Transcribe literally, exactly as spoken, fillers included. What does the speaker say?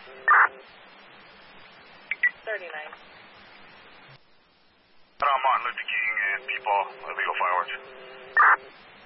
thirty-nine. Uh, Martin Luther King and people, illegal fireworks.